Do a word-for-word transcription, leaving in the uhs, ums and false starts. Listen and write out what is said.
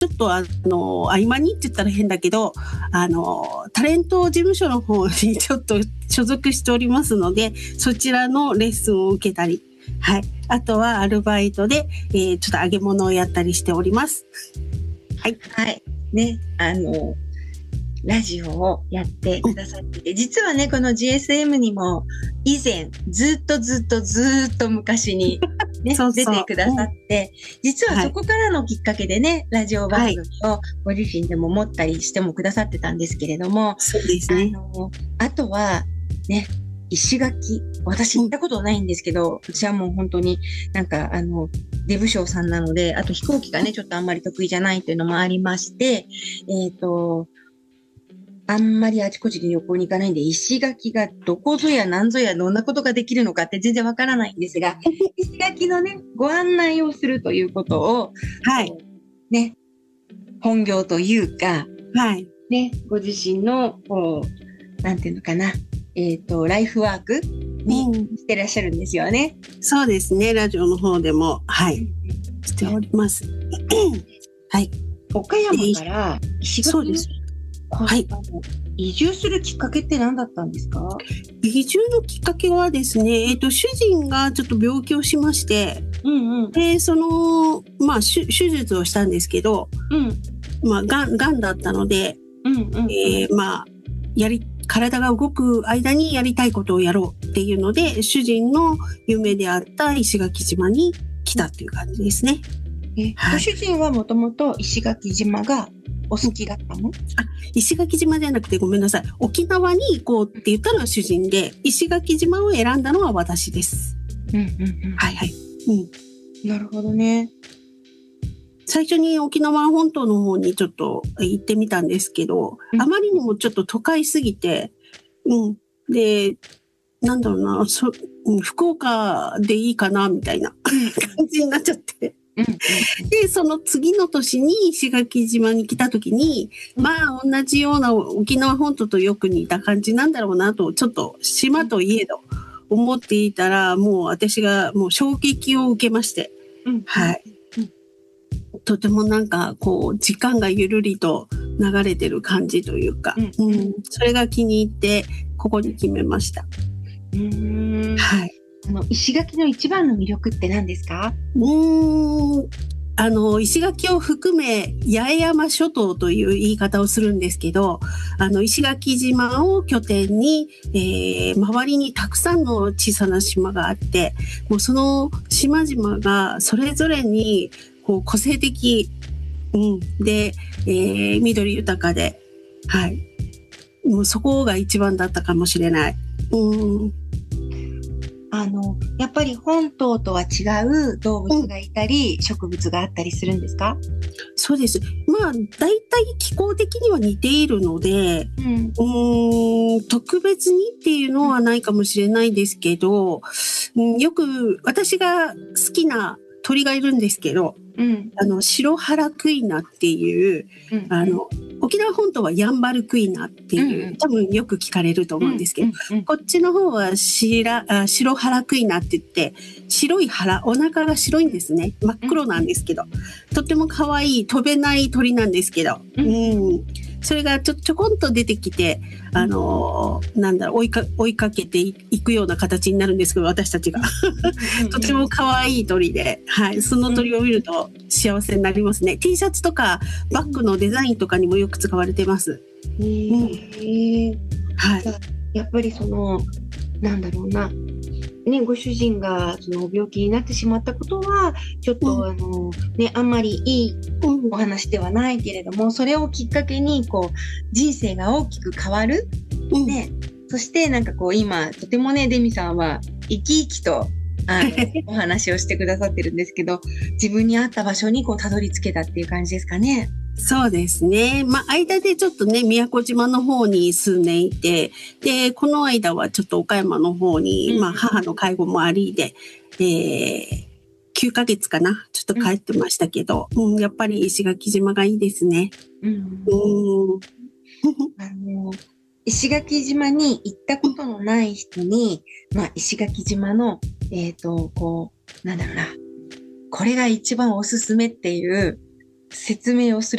ちょっとあの合間にって言ったら変だけど、あのタレント事務所の方にちょっと所属しておりますので、そちらのレッスンを受けたり、はい、あとはアルバイトで、えー、ちょっと揚げ物をやったりしております。はい、 はい、ね、あのラジオをやってくださってて、実はね、この ジーエスエム にも以前、ずっとずっとずっと昔にね、そうそう出てくださって、実はそこからのきっかけでね、はい、ラジオ番組をご自身でも持ったりしてもくださってたんですけれども、 そうですね。 あの、あとは、ね、石垣。私行ったことないんですけど、私はもう本当になんかあの、デブ賞さんなので、あと飛行機がね、ちょっとあんまり得意じゃないというのもありまして、えっと、あんまりあちこちに旅行に行かないんで、石垣がどこぞや何ぞやどんなことができるのかって全然わからないんですが、石垣のね、ご案内をするということを、 はい。 ね、本業というか、 はい。 ね、ご自身の、こう、なんていうのかな、えっと、ライフワークにしてらっしゃるんですよね。 うん、そうですね、ラジオの方でも、はい、しております。はい。 岡山から石垣に、 そうです。はい。 移住するきっかけって何だったんですか？ 移住のきっかけはですね、えっと、主人がちょっと病気をしまして、 うんうん、 で、その、まあ、手術をしたんですけど、うん、まあ、がん、がんだったので、うんうんうん、えー、まあ、やり、体が動く間にやりたいことをやろうっていうので、主人の夢であった石垣島に来たっていう感じですね。 え、はい、ご主人はもともと石垣島がお好きだったの？ あ、石垣島じゃなくてごめんなさい。沖縄に行こうって言ったのは主人で、石垣島を選んだのは私です。 うんうんうん。 はいはい。 うん。なるほどね。 最初に沖縄本島の方にちょっと行ってみたんですけど、うん、あまりにもちょっと都会すぎて、うん。で、なんだろうな、そ、福岡でいいかな、みたいな感じになっちゃって。うんうんうん、で、その次の年に石垣島に来た時に、まあ同じような沖縄本島とよく似た感じなんだろうなと、ちょっと島といえど思っていたら、もう私がもう衝撃を受けまして、うん、はい。とてもなんかこう時間がゆるりと流れてる感じというか、うんうん、それが気に入ってここに決めました。 うーん、はい。あの石垣の一番の魅力って何ですか？ うーん、あの石垣を含め八重山諸島という言い方をするんですけど、あの石垣島を拠点に、えー、周りにたくさんの小さな島があって、もうその島々がそれぞれにこう個性的、うん、で、えー、緑豊かで、はい、もうそこが一番だったかもしれない。うん、 あの、やっぱり本島とは違う動物がいたり、うん、植物があったりするんですか？ そうです。まあ、大体気候的には似ているので、うん、うーん特別にっていうのはないかもしれないですけど、うん、よく私が好きな鳥がいるんですけど、うん、あの、シロハラクイナっていう、うん、あの、沖縄本島はヤンバルクイナっていう、うん、多分よく聞かれると思うんですけど、うんうん、こっちの方はシラあシロハラクイナって言って、白い腹、お腹が白いんですね。真っ黒なんですけど、とっても可愛い飛べない鳥なんですけど、うん、それがちょちょこんと出てきて、あのー、なんだろう追いか追いかけていくような形になるんですけど、私たちがとても可愛い鳥で、はい、その鳥を見ると幸せになりますね。T シャツとかバッグのデザインとかにもよく使われてます。 へー、うん、はい。やっぱりそのなんだろうな。ね、ご主人がその病気になってしまったことはちょっと、うん、あのねあんまりいいお話ではないけれども、うん、それをきっかけにこう人生が大きく変わる、うん、ね、そしてなんかこう今とてもねデミさんは生き生きとあのお話をしてくださってるんですけど、自分に合った場所にこうたどり着けたっていう感じですかね。 そうですね。まあ、間でちょっとね、宮古島の方に数年いて、で、この間はちょっと岡山の方に、うん、まあ、母の介護もありで、えー、きゅうかげつかな、ちょっと帰ってましたけど、うんうん、やっぱり石垣島がいいですね。うん。うんあの石垣島に行ったことのない人に、まあ、石垣島の、えっと、こう、なんだろうな、これが一番おすすめっていう、 説明をする